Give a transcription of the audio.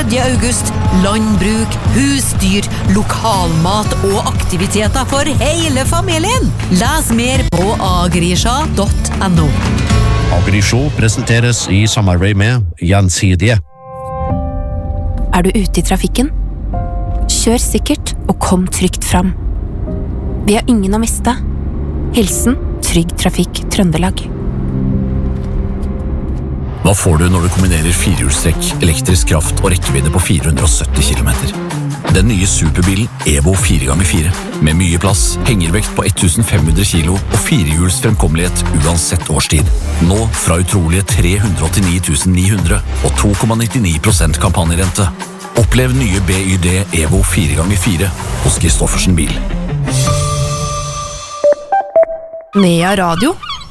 august. Landbruk, husdyr, lokalmat og aktiviteter for hele familien. Les mer på agrisha.no. Agrishow presenteres i samarbeid med Gjensidige. Du ute i trafikken? Kjør sikkert og kom trygt fram. Vi har ingen å miste. Hilsen Trygg Trafikk Trøndelag. Hva får du når du kombinerer firehjulstrekk, elektrisk kraft og rekkevidde på 470 km? Den nye superbilen Evo 4x4, med mye plass, hengervekt på 1500 kilo og firehjuls fremkommelighet uansett årstid. Nå fra utrolige 389 900 og 2,99% kampanjerente. Opplev nye BYD Evo 4x4 hos Kristoffersen Bil. Nea Radio